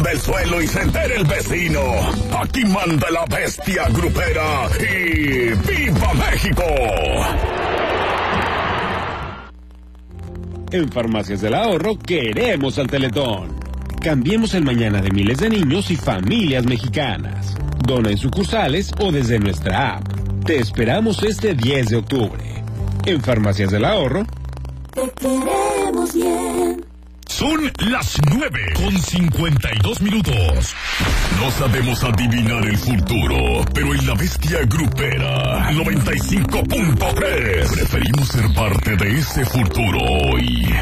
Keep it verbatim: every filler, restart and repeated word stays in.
tiemble el suelo y se entere el vecino. Aquí manda la bestia grupera y ¡viva México! En Farmacias del Ahorro queremos al Teletón. Cambiemos el mañana de miles de niños y familias mexicanas. Dona en sucursales o desde nuestra app. Te esperamos este diez de octubre. En Farmacias del Ahorro. Te queremos bien. Son las nueve con cincuenta y dos minutos. No sabemos adivinar el futuro, pero en la bestia grupera noventa y cinco punto tres preferimos ser parte de ese futuro hoy.